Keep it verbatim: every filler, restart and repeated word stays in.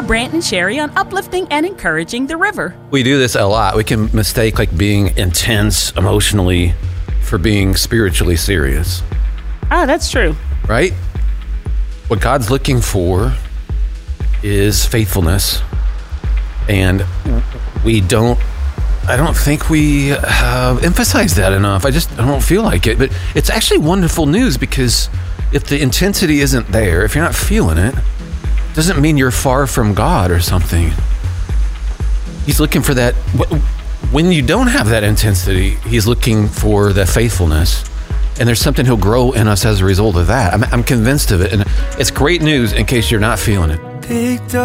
for Brant and Sherry on uplifting and encouraging the river. We do this a lot. We can mistake like being intense emotionally for being spiritually serious. Ah, that's true. Right? What God's looking for is faithfulness. And we don't, I don't think we uh, emphasize that enough. I just I don't feel like it. But it's actually wonderful news, because if the intensity isn't there, if you're not feeling it, it doesn't mean you're far from God or something. He's looking for that. When you don't have that intensity, he's looking for that faithfulness. And there's something he'll grow in us as a result of that. I'm, I'm convinced of it. And it's great news in case you're not feeling it.